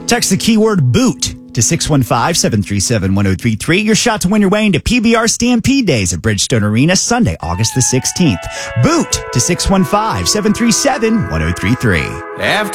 Text the keyword BOOT to 615-737-1033. Your shot to win your way into PBR Stampede Days at Bridgestone Arena Sunday, August the 16th. BOOT to 615-737-1033. After